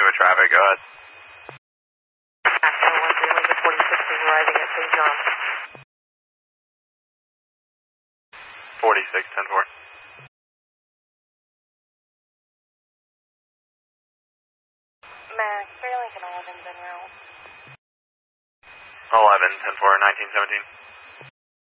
with traffic, go ahead. National 1 46 is arriving at St. John. 46, 10-4. Max, Fairlingham 11's en route. 11, 10-4, 1917.